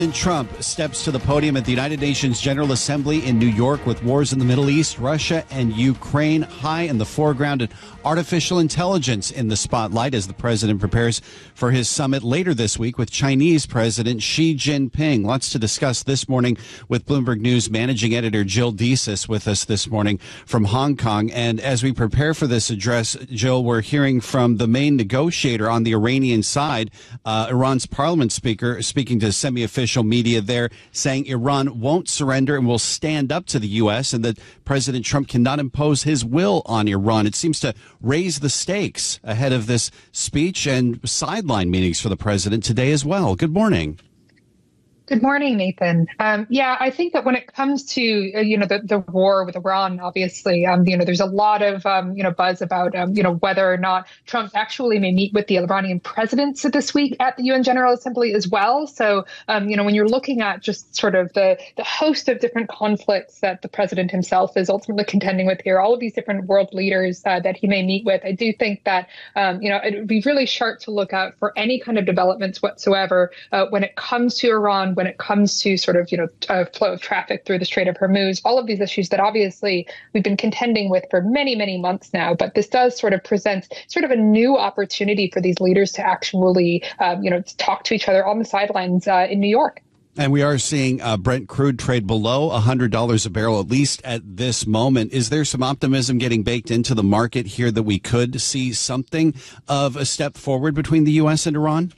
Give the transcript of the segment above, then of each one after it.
Trump steps to the podium at the United Nations General Assembly in New York with wars in the Middle East, Russia and Ukraine high in the foreground, and artificial intelligence in the spotlight as the president prepares for his summit later this week with Chinese President Xi Jinping. Lots to discuss this morning with Bloomberg News managing editor Jill Desis with us this morning from Hong Kong. And as we prepare for this address, Jill, we're hearing from the main negotiator on the Iranian side, Iran's parliament speaker, speaking to semi-official media there, saying Iran won't surrender and will stand up to the U.S. and that President Trump cannot impose his will on Iran. It seems to raise the stakes ahead of this speech and sideline meetings for the president today as well. Good morning. Good morning, Nathan. I think that when it comes to, the war with Iran, obviously, there's a lot of, buzz about, whether or not Trump actually may meet with the Iranian president this week at the UN General Assembly as well. So, when you're looking at just sort of the host of different conflicts that the president himself is ultimately contending with here, all of these different world leaders that he may meet with, I do think that, it would be really sharp to look out for any kind of developments whatsoever when it comes to Iran, when it comes to sort of, flow of traffic through the Strait of Hormuz, all of these issues that obviously we've been contending with for many, many months now. But this does sort of present sort of a new opportunity for these leaders to actually, talk to each other on the sidelines in New York. And we are seeing Brent crude trade below $100 a barrel, at least at this moment. Is there some optimism getting baked into the market here that we could see something of a step forward between the U.S. and Iran?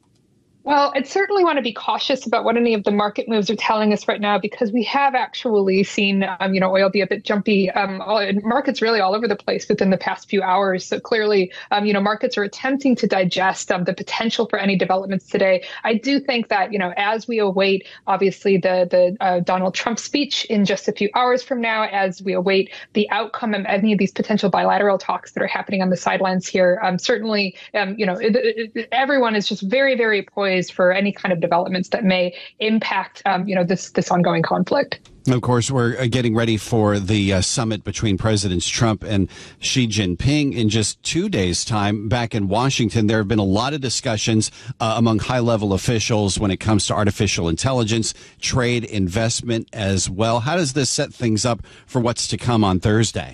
Well, I'd certainly want to be cautious about what any of the market moves are telling us right now, because we have actually seen, oil be a bit jumpy. Markets really all over the place within the past few hours. So clearly, markets are attempting to digest the potential for any developments today. I do think that, as we await, obviously, the Donald Trump speech in just a few hours from now, as we await the outcome of any of these potential bilateral talks that are happening on the sidelines here, certainly, everyone is just very, very poised for any kind of developments that may impact, this ongoing conflict. Of course, we're getting ready for the summit between Presidents Trump and Xi Jinping in just 2 days' time back in Washington. There have been a lot of discussions among high-level officials when it comes to artificial intelligence, trade, investment as well. How does this set things up for what's to come on Thursday?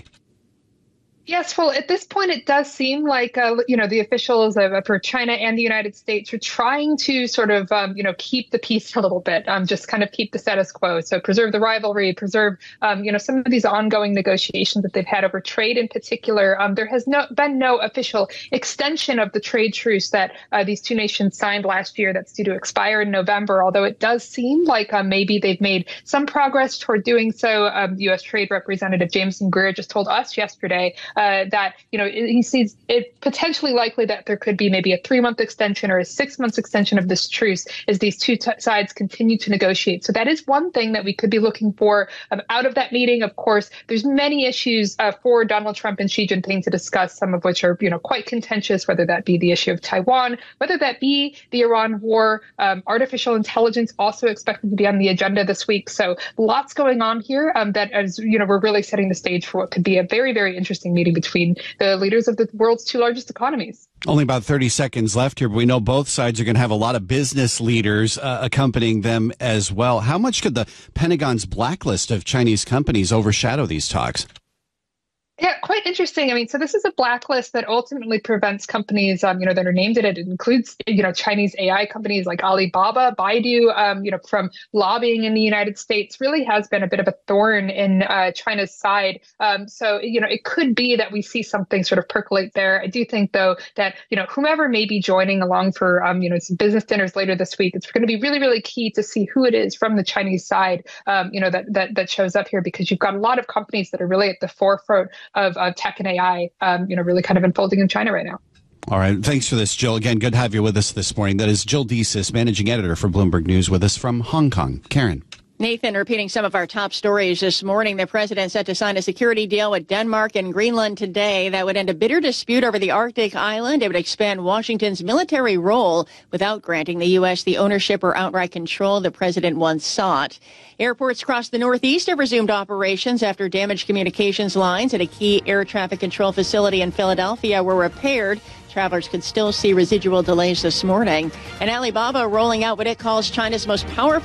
Yes, well, at this point, it does seem like, the officials for China and the United States are trying to sort of, keep the peace a little bit, just kind of keep the status quo. So preserve the rivalry, preserve, some of these ongoing negotiations that they've had over trade in particular. There has been no official extension of the trade truce that these two nations signed last year that's due to expire in November, although it does seem like maybe they've made some progress toward doing so. U.S. Trade Representative Jameson Greer just told us yesterday that, he sees it potentially likely that there could be maybe a 3-month extension or a 6-month extension of this truce as these two sides continue to negotiate. So that is one thing that we could be looking for out of that meeting. Of course, there's many issues for Donald Trump and Xi Jinping to discuss, some of which are, quite contentious, whether that be the issue of Taiwan, whether that be the Iran war, artificial intelligence also expected to be on the agenda this week. So lots going on here that, as we're really setting the stage for what could be a very, very interesting meeting between the leaders of the world's two largest economies. Only about 30 seconds left here, but we know both sides are going to have a lot of business leaders accompanying them as well. How much could the Pentagon's blacklist of Chinese companies overshadow these talks? Yeah, quite interesting. I mean, so this is a blacklist that ultimately prevents companies, that are named in it. It includes, Chinese AI companies like Alibaba, Baidu, from lobbying in the United States. Really has been a bit of a thorn in China's side. So, it could be that we see something sort of percolate there. I do think, though, that, whomever may be joining along for, some business dinners later this week, it's going to be really, really key to see who it is from the Chinese side, that shows up here, because you've got a lot of companies that are really at the forefront of tech and AI, really kind of unfolding in China right now. All right. Thanks for this, Jill. Again, good to have you with us this morning. That is Jill Desis, managing editor for Bloomberg News, with us from Hong Kong. Karen. Nathan, repeating some of our top stories this morning, the president set to sign a security deal with Denmark and Greenland today that would end a bitter dispute over the Arctic island. It would expand Washington's military role without granting the U.S. the ownership or outright control the president once sought. Airports across the Northeast have resumed operations after damaged communications lines at a key air traffic control facility in Philadelphia were repaired. Travelers could still see residual delays this morning. And Alibaba rolling out what it calls China's most powerful